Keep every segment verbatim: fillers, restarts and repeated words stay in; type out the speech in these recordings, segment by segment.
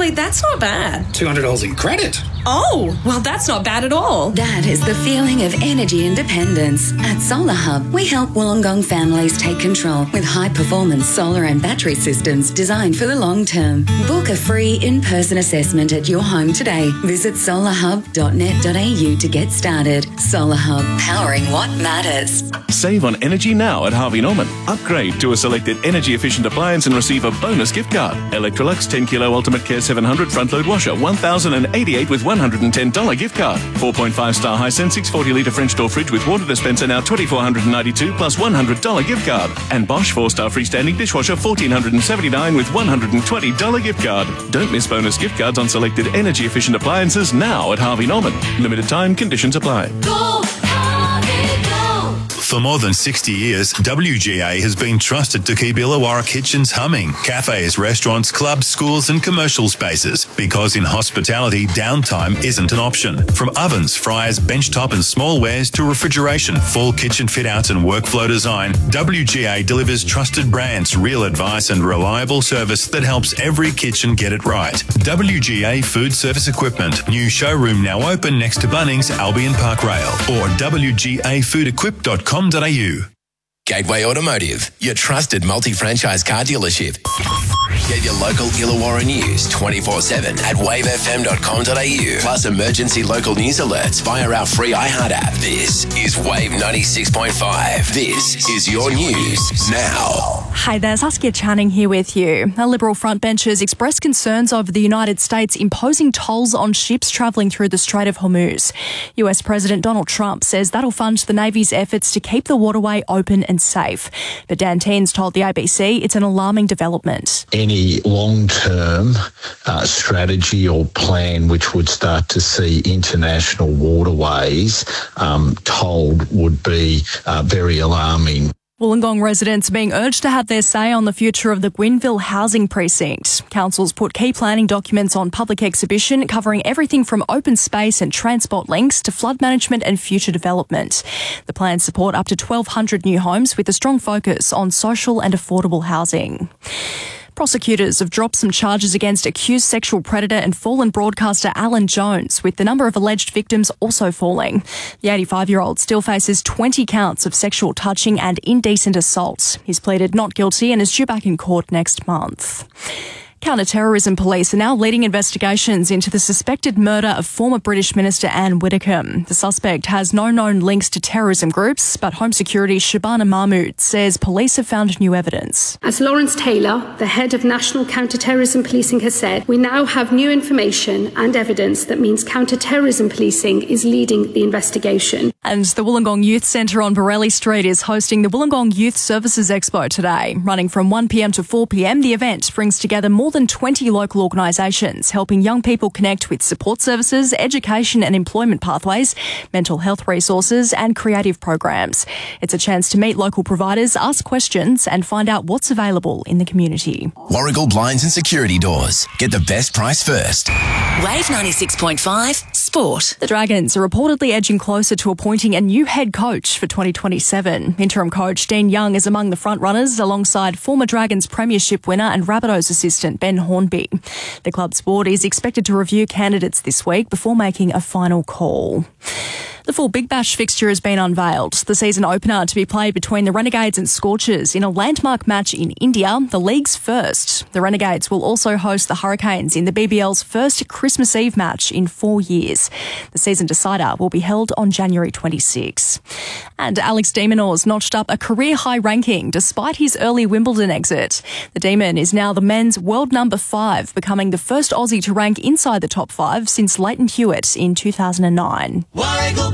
Actually, that's not bad. two hundred dollars in credit. Oh, well, that's not bad at all. That is the feeling of energy independence. At Solar Hub, we help Wollongong families take control with high-performance solar and battery systems designed for the long term. Book a free in-person assessment at your home today. Visit solar hub dot net dot a u to get started. Solar Hub, powering what matters. Save on energy now at Harvey Norman. Upgrade to a selected energy-efficient appliance and receive a bonus gift card. Electrolux ten kilo Ultimate Care seven hundred front-load washer, one thousand eighty-eight with one hundred ten dollars gift card. four point five star Hisense six hundred forty litre French door fridge with water dispenser now two thousand four hundred ninety-two plus one hundred dollars gift card. And Bosch four star freestanding dishwasher one thousand four hundred seventy-nine with one hundred twenty dollars gift card. Don't miss bonus gift cards on selected energy-efficient appliances now at Harvey Norman. Limited time, conditions apply. Go, Harvey, go. For more than sixty years, W G A has been trusted to keep Illawarra kitchens humming. Cafes, restaurants, clubs, schools and commercial spaces. Because in hospitality, downtime isn't an option. From ovens, fryers, benchtop and small wares to refrigeration, full kitchen fit-outs and workflow design, W G A delivers trusted brands, real advice and reliable service that helps every kitchen get it right. W G A Food Service Equipment. New showroom now open next to Bunnings, Albion Park Rail. Or w g a food equip dot com dot a u. Gateway Automotive, your trusted multi-franchise car dealership. Get your local Illawarra news twenty-four seven at wave f m dot com dot a u. Plus emergency local news alerts via our free iHeart app. This is Wave ninety-six point five. This is your news now. Hi there, Saskia Channing here with you. Our Liberal frontbenchers expressed concerns over the United States imposing tolls on ships travelling through the Strait of Hormuz. U S President Donald Trump says that'll fund the Navy's efforts to keep the waterway open and safe. But Dan Teens told the A B C it's an alarming development. Any long-term uh, strategy or plan which would start to see international waterways um, tolled would be uh, very alarming. Wollongong residents are being urged to have their say on the future of the Gwynville housing precinct. Council's put key planning documents on public exhibition covering everything from open space and transport links to flood management and future development. The plans support up to twelve hundred new homes with a strong focus on social and affordable housing. Prosecutors have dropped some charges against accused sexual predator and fallen broadcaster Alan Jones, with the number of alleged victims also falling. The eighty-five-year-old still faces twenty counts of sexual touching and indecent assault. He's pleaded not guilty and is due back in court next month. Counter-terrorism police are now leading investigations into the suspected murder of former British Minister Anne Widdecombe. The suspect has no known links to terrorism groups, but Home Secretary's Shabana Mahmood says police have found new evidence. As Lawrence Taylor, the head of National Counter-Terrorism Policing, has said, we now have new information and evidence that means counter-terrorism policing is leading the investigation. And the Wollongong Youth Centre on Borelli Street is hosting the Wollongong Youth Services Expo today. Running from one p m to four p m, the event brings together more than twenty local organisations, helping young people connect with support services, education and employment pathways, mental health resources and creative programs. It's a chance to meet local providers, ask questions and find out what's available in the community. Warragul Blinds and Security Doors. Get the best price first. Wave ninety-six point five Sport. The Dragons are reportedly edging closer to appointing a new head coach for twenty twenty-seven. Interim coach Dean Young is among the front runners alongside former Dragons premiership winner and Rabbitohs assistant Ben Hornby. The club's board is expected to review candidates this week before making a final call. The full Big Bash fixture has been unveiled. The season opener to be played between the Renegades and Scorchers in a landmark match in India, the league's first. The Renegades will also host the Hurricanes in the B B L's first Christmas Eve match in four years. The season decider will be held on January twenty-sixth. And Alex de Minaur's notched up a career-high ranking despite his early Wimbledon exit. The Demon is now the men's world number five, becoming the first Aussie to rank inside the top five since Leighton Hewitt in two thousand nine. Warragul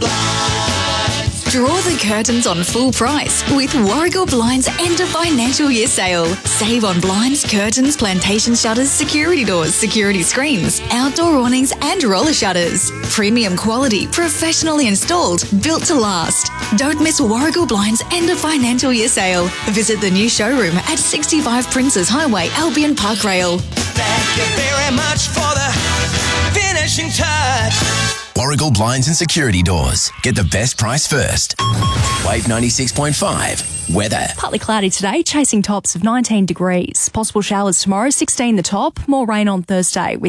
Blinds. Draw the curtains on full price with Warragul Blinds end of financial year sale. Save on blinds, curtains, plantation shutters, security doors, security screens, outdoor awnings and roller shutters. Premium quality, professionally installed, built to last. Don't miss Warragul Blinds end of financial year sale. Visit the new showroom at sixty-five Princes Highway, Albion Park Rail. Thank you very much for the finishing touch. Warragul Blinds and Security Doors. Get the best price first. Wave ninety-six point five. Weather. Partly cloudy today, chasing tops of nineteen degrees. Possible showers tomorrow, sixteen the top. More rain on Thursday with